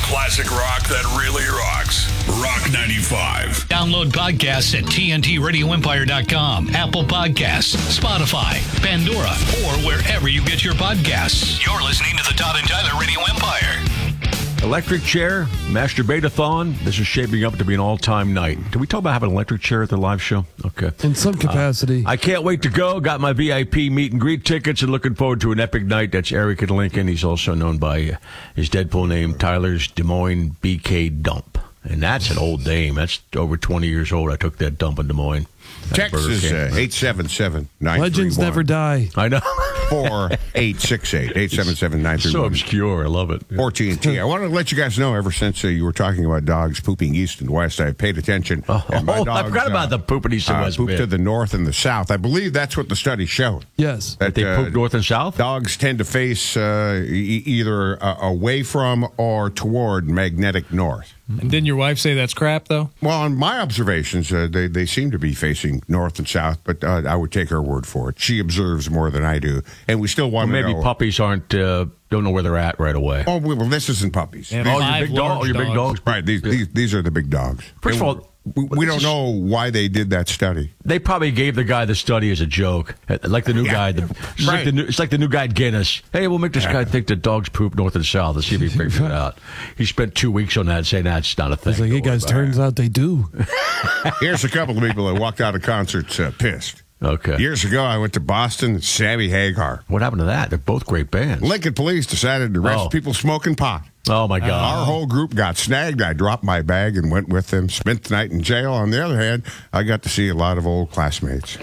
Classic rock that really rocks. Rock 95. Download podcasts at TNTRadioEmpire.com, Apple Podcasts, Spotify, Pandora, or wherever you get your podcasts. You're listening to the Todd and Tyler Radio Empire. Electric chair, masturbate-a-thon. This is shaping up to be an all-time night. Did we talk about having an electric chair at the live show? Okay. In some capacity. I can't wait to go. Got my VIP meet and greet tickets and looking forward to an epic night. That's Eric and Lincoln. He's also known by his Deadpool name, Tyler's Des Moines BK Dump. And that's an old dame. That's over 20 years old. I took that dump in Des Moines. Text is 877-931. Legends never die. I know. 4868. 877-931. So obscure. I love it. 14T. I wanted to let you guys know, ever since you were talking about dogs pooping east and west, I paid attention. And my dogs, I forgot about the pooping east and west. Poop to the north and the south. I believe that's what the study showed. Yes. That they poop north and south? Dogs tend to face either away from or toward magnetic north. And didn't your wife say that's crap, though? Well, on my observations, they seem to be facing north and south, but I would take her word for it. She observes more than I do, and we still want to know. Maybe puppies don't know where they're at right away. Oh, well, this isn't puppies. Yeah, your big dogs. Right, these are the big dogs. First of all, we don't know why they did that study. They probably gave the guy the study as a joke, like the new guy. It's like the new guy at Guinness. Hey, we'll make this guy think that dogs poop north and south and see if he figures it out. He spent 2 weeks on that saying that's not a thing. It's like, hey, guys, turns out they do. Here's a couple of people that walked out of concerts pissed. Okay. Years ago, I went to Boston, Sammy Hagar. What happened to that? They're both great bands. Lincoln police decided to arrest people smoking pot. Oh, my God. Our whole group got snagged. I dropped my bag and went with them. Spent the night in jail. On the other hand, I got to see a lot of old classmates.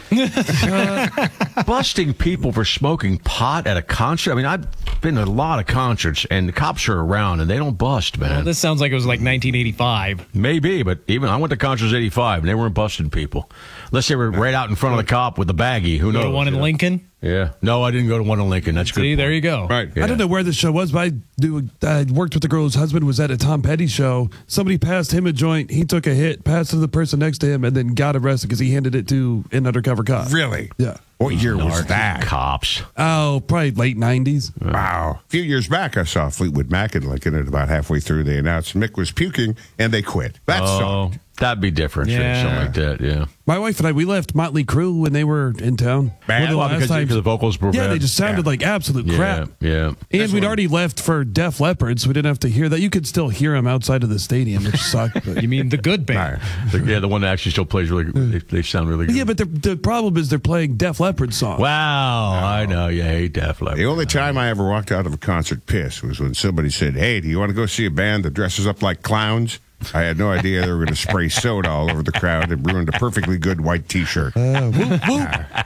Busting people for smoking pot at a concert? I mean, I've been to a lot of concerts, and the cops are around, and they don't bust, man. Well, this sounds like it was like 1985. Maybe, but even I went to concerts 85, and they weren't busting people. Unless they were right out in front of the cop with the baggie. Who knows? The one in Lincoln? Yeah. No, I didn't go to one in Lincoln. That's good. See, there you go. Right. Yeah. I don't know where the show was, but I worked with the girl whose husband was at a Tom Petty show. Somebody passed him a joint. He took a hit, passed it to the person next to him, and then got arrested because he handed it to an undercover cop. Really? Yeah. What year was that? Cops. Oh, probably late 90s. Wow. A few years back, I saw Fleetwood Mac in Lincoln, and about halfway through, they announced Mick was puking, and they quit. That sucked. That'd be different. Yeah. Something like that, yeah. My wife and I, we left Motley Crue when they were in town. Bad? Because the vocals were Yeah, bad. they just sounded like absolute crap. Yeah. And we'd already left for Def Leppard, so we didn't have to hear that. You could still hear them outside of the stadium, which sucked. But. You mean the good band? The one that actually still plays really good. They sound really good. Yeah, but the problem is they're playing Def Leppard songs. Wow, I know. You hate Def Leppard. The only time I ever walked out of a concert pissed was when somebody said, hey, do you want to go see a band that dresses up like clowns? I had no idea they were going to spray soda all over the crowd and ruined a perfectly good white T-shirt. Whoop, whoop.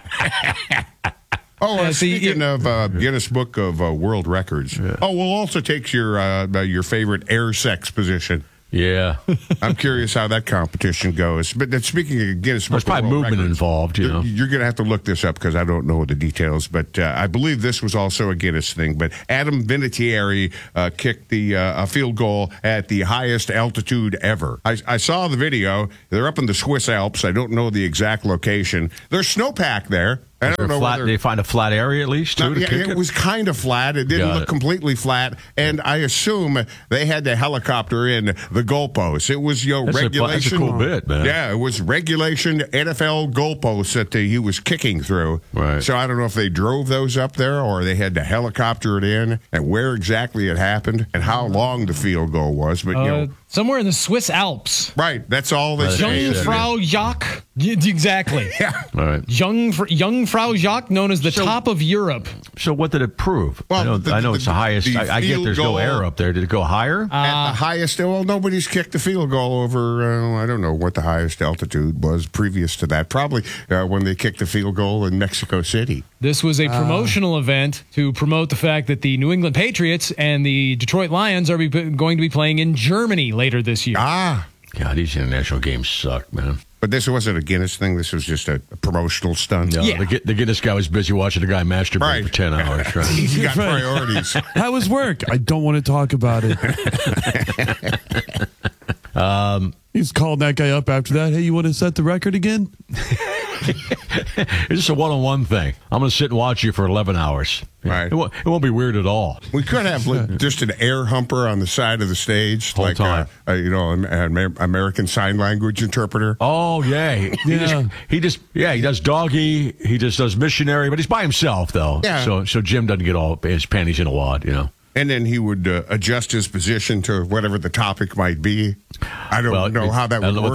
Speaking of Guinness Book of World Records, we'll also take your favorite air sex position. Yeah. I'm curious how that competition goes. But speaking of Guinness Book There's probably of World movement Records, involved, you know. You're going to have to look this up because I don't know the details. But I believe this was also a Guinness thing. But Adam Vinatieri kicked a field goal at the highest altitude ever. I saw the video. They're up in the Swiss Alps. I don't know the exact location. There's snowpack there. I don't know whether they find a flat area at least, too, to kick it? It was kind of flat. It didn't look completely flat. And I assume they had to helicopter in the goalposts. It was regulation. That's a cool bit, man. Yeah, it was regulation NFL goalposts that he was kicking through. Right. So I don't know if they drove those up there or they had to helicopter it in and where exactly it happened and how long the field goal was. But somewhere in the Swiss Alps. Right. That's all they say. Jungfrau Joch. Exactly. Yeah. All right. Jungfrau Joch, known as the top of Europe. So what did it prove? Well, I know it's the highest. I get there's no air up there. Did it go higher? At the highest, nobody's kicked a field goal over, I don't know what the highest altitude was previous to that. Probably when they kicked the field goal in Mexico City. This was a promotional event to promote the fact that the New England Patriots and the Detroit Lions are going to be playing in Germany later this year. God, these international games suck, man. But this wasn't a Guinness thing. This was just a promotional stunt. No, the Guinness guy was busy watching the guy masturbate for 10 hours. Right? He's got priorities. How was work? I don't want to talk about it. He's calling that guy up after that. Hey, you want to set the record again? It's just a one-on-one thing. I'm going to sit and watch you for 11 hours. Right. It won't be weird at all. We could have just an air humper on the side of the stage, Whole time. an American Sign Language interpreter. Oh, yeah. He does doggy. He just does missionary, but he's by himself, though. Yeah. So Jim doesn't get all his panties in a wad, And then he would adjust his position to whatever the topic might be. I don't know how that would work.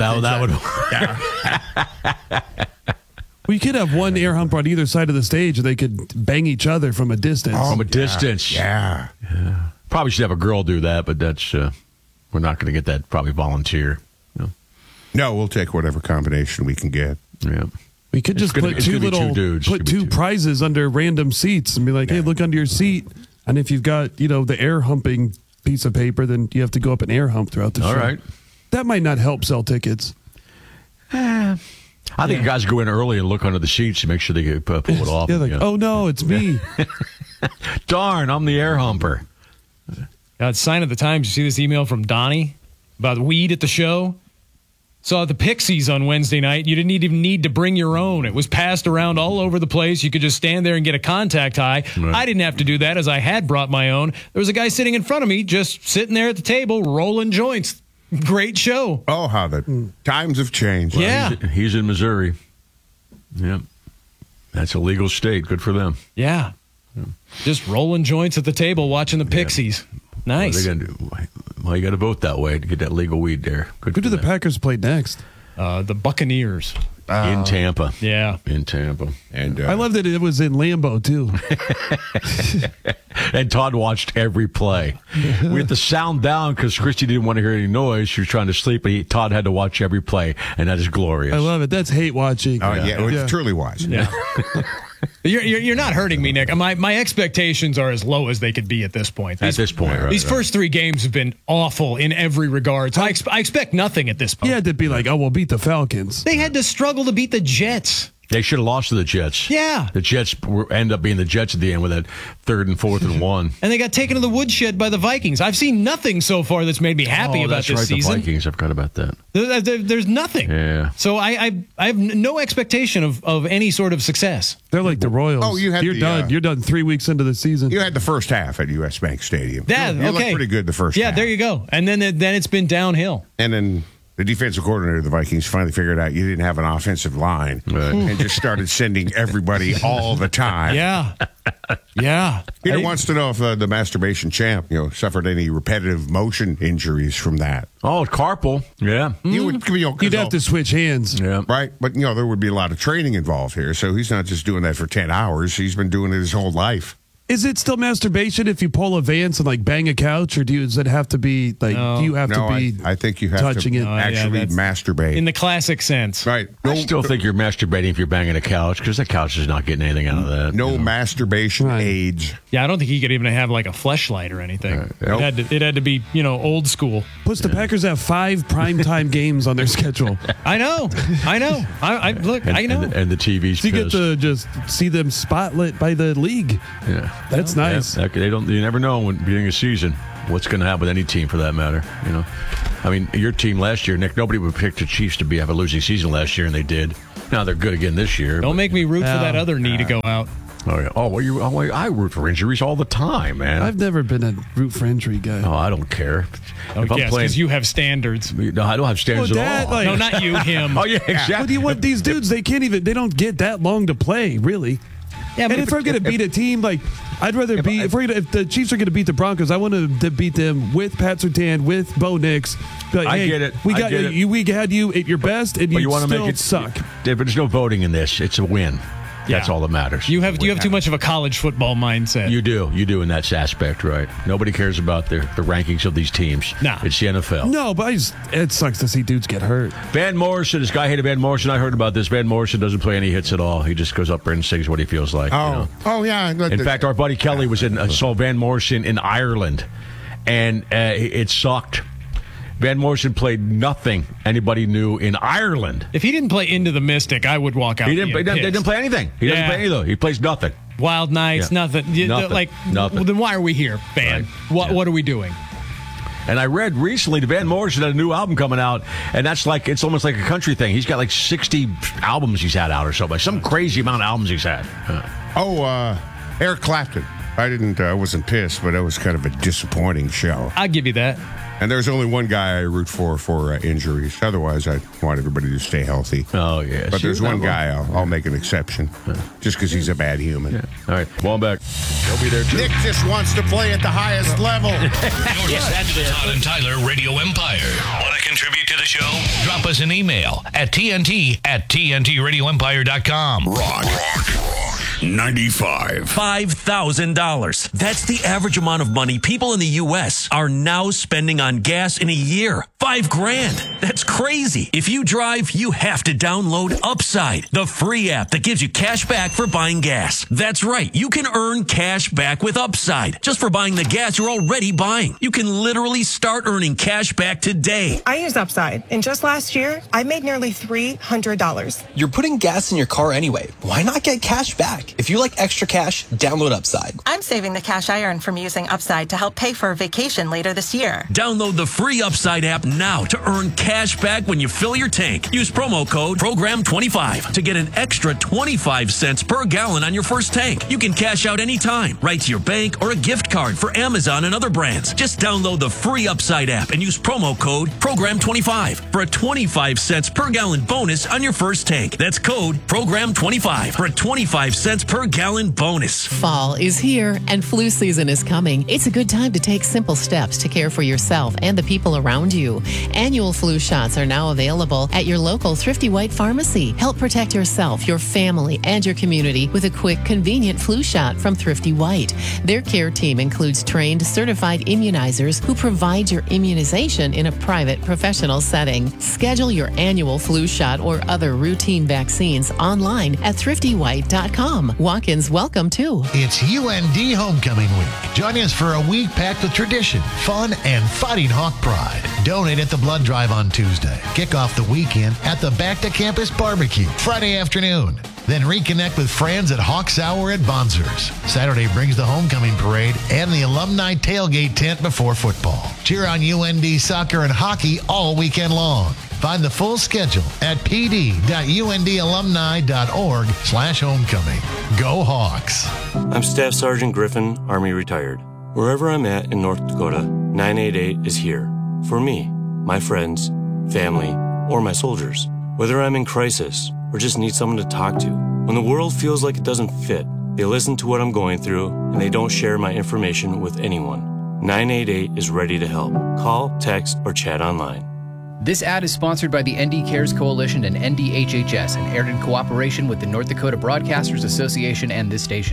We could have one air humper on either side of the stage, and they could bang each other from a distance. From a distance. Yeah. Probably should have a girl do that, but that's we're not going to get that probably volunteer. No, we'll take whatever combination we can get. Yeah. We could just put two prizes under random seats and be like, hey, look under your seat. And if you've got, the air humping piece of paper, then you have to go up and air hump throughout the show. All right. That might not help sell tickets. I think guys go in early and look under the seats to make sure they can pull it off. Oh, no, it's me. Darn, I'm the air humper. Sign of the times. You see this email from Donnie about weed at the show? Saw the Pixies on Wednesday night. You didn't even need to bring your own. It was passed around all over the place. You could just stand there and get a contact high. Right. I didn't have to do that as I had brought my own. There was a guy sitting in front of me just sitting there at the table rolling joints. Great show. Oh, how the times have changed. Well, yeah. He's in Missouri. Yeah. That's a legal state. Good for them. Yeah. Just rolling joints at the table watching the Pixies. Nice. Well, you got to vote that way to get that legal weed there. Who do the Packers play next? The Buccaneers. In Tampa. Yeah. In Tampa. And I love that it was in Lambeau, too. And Todd watched every play. We had to sound down because Christy didn't want to hear any noise. She was trying to sleep, but Todd had to watch every play, and that is glorious. I love it. That's hate watching. Oh, yeah. It truly was. Yeah. You're not hurting me, Nick. My expectations are as low as they could be at this point. These first three games have been awful in every regard. So I expect nothing at this point. You had to be like, we'll beat the Falcons. They had to struggle to beat the Jets. They should have lost to the Jets. Yeah. The Jets end up being the Jets at the end with that 3rd and 4th and 1. And they got taken to the woodshed by the Vikings. I've seen nothing so far that's made me happy about this season. The Vikings. I forgot about that. There's nothing. Yeah. So I have no expectation of any sort of success. They're like the Royals. Oh, you're done. You're done 3 weeks into the season. You had the first half at U.S. Bank Stadium. Yeah, you looked pretty good the first half. Yeah, there you go. And then it's been downhill. And then the defensive coordinator of the Vikings finally figured out you didn't have an offensive line and just started sending everybody all the time. Yeah. Yeah. Peter wants to know if the masturbation champ, suffered any repetitive motion injuries from that. Oh, carpal. Yeah. You'd have to switch hands. Yeah. Right. But, there would be a lot of training involved here. So he's not just doing that for 10 hours. He's been doing it his whole life. Is it still masturbation if you pull a Vance and bang a couch, or does it have to be do you have to be? I think you have touching to it. actually masturbate in the classic sense. Right. I still think you're masturbating if you're banging a couch because the couch is not getting anything out of that. No masturbation aids. Yeah, I don't think he could even have like a fleshlight or anything. Right. It had to be old school. Plus, the Packers have 5 primetime games on their schedule. I know. I know. I know. And the TV's so you get to just see them spotlit by the league. Yeah. That's nice. Yeah, you never know when beginning of season what's going to happen with any team for that matter. I mean, your team last year, Nick. Nobody would pick the Chiefs to have a losing season last year, and they did. Now they're good again this year. Don't make me root for that other knee to go out. Oh yeah. I root for injuries all the time, man. I've never been a root for injury guy. Oh, I don't care. Because you have standards. No, I don't have standards at all. No, not you. Him. Oh yeah, exactly. What do you want these dudes? They don't get that long to play, really. Yeah, and if I'm going to beat a team, I'd rather if the Chiefs are going to beat the Broncos, I want to beat them with Pat Surtain, with Bo Nix. I get it. We had you at your best, and you want to still make it suck. There's no voting in this. It's a win. Yeah. That's all that matters. You have too much of a college football mindset. You do in that aspect, right? Nobody cares about the rankings of these teams. Nah. It's the NFL. No, but it sucks to see dudes get hurt. Van Morrison, this guy hated Van Morrison. I heard about this. Van Morrison doesn't play any hits at all. He just goes up there and sings what he feels like. Oh yeah. In fact, our buddy Kelly saw Van Morrison in Ireland, and it sucked. Van Morrison played nothing anybody knew in Ireland. If he didn't play Into the Mystic, I would walk out. They didn't play anything. He doesn't play anything. He plays nothing. Wild Nights, nothing. Nothing. Nothing. Well, then why are we here, Van? Right. What are we doing? And I read recently Van Morrison had a new album coming out, and it's almost like a country thing. He's got like 60 albums he's had out or something. Some crazy amount of albums he's had. Eric Clapton. I wasn't pissed, but it was kind of a disappointing show. I'll give you that. And there's only one guy I root for injuries. Otherwise, I want everybody to stay healthy. Oh, yeah. But there's one guy I'll make an exception, just because he's a bad human. Yeah. All right, Wallenbeck. He'll be there, too. Nick just wants to play at the highest level. You're listening to the Todd and Tyler Radio Empire. Want to contribute to the show? Drop us an email at TNT@TNTRadioEmpire.com. Rock 95. $5,000. That's the average amount of money people in the U.S. are now spending on gas in a year. $5,000. That's crazy. If you drive, you have to download Upside, the free app that gives you cash back for buying gas. That's right. You can earn cash back with Upside just for buying the gas you're already buying. You can literally start earning cash back today. I use Upside, and just last year, I made nearly $300. You're putting gas in your car anyway. Why not get cash back? If you like extra cash, download Upside. I'm saving the cash I earn from using Upside to help pay for a vacation later this year. Download the free Upside app now to earn cash back when you fill your tank. Use promo code PROGRAM25 to get an extra 25 cents per gallon on your first tank. You can cash out anytime, right to your bank or a gift card for Amazon and other brands. Just download the free Upside app and use promo code PROGRAM25 for a 25 cents per gallon bonus on your first tank. That's code PROGRAM25 for a 25 cents per gallon bonus. Fall is here and flu season is coming. It's a good time to take simple steps to care for yourself and the people around you. Annual flu shots are now available at your local Thrifty White pharmacy. Help protect yourself, your family, and your community with a quick, convenient flu shot from Thrifty White. Their care team includes trained, certified immunizers who provide your immunization in a private, professional setting. Schedule your annual flu shot or other routine vaccines online at thriftywhite.com. Walk-ins welcome too. It's UND Homecoming Week. Join us for a week packed with tradition, fun, and Fighting Hawk pride. Donate at the blood drive on Tuesday. Kick off the weekend at the Back to Campus Barbecue Friday afternoon. Then reconnect with friends at Hawks Hour at Bonzers. Saturday brings the homecoming parade and the alumni tailgate tent before football. Cheer on UND soccer and hockey all weekend long. Find the full schedule at pd.undalumni.org/homecoming. Go Hawks. I'm Staff Sergeant Griffin, Army retired. Wherever I'm at in North Dakota, 988 is here. For me, my friends, family, or my soldiers. Whether I'm in crisis or just need someone to talk to. When the world feels like it doesn't fit, they listen to what I'm going through and they don't share my information with anyone. 988 is ready to help. Call, text, or chat online. This ad is sponsored by the ND Cares Coalition and NDHHS and aired in cooperation with the North Dakota Broadcasters Association and this station.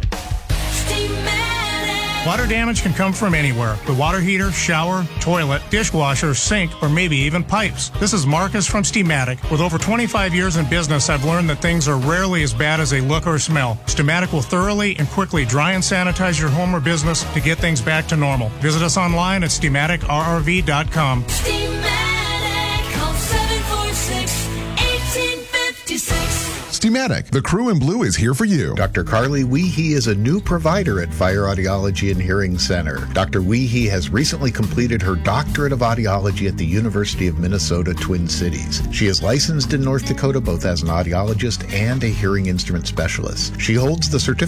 Water damage can come from anywhere. The water heater, shower, toilet, dishwasher, sink, or maybe even pipes. This is Marcus from Steamatic. With over 25 years in business, I've learned that things are rarely as bad as they look or smell. Steamatic will thoroughly and quickly dry and sanitize your home or business to get things back to normal. Visit us online at SteamaticRRV.com. Steamatic, the crew in blue is here for you. Dr. Carly Weehee is a new provider at Fire Audiology and Hearing Center. Dr. Weehee has recently completed her doctorate of audiology at the University of Minnesota Twin Cities. She is licensed in North Dakota both as an audiologist and a hearing instrument specialist. She holds the certificate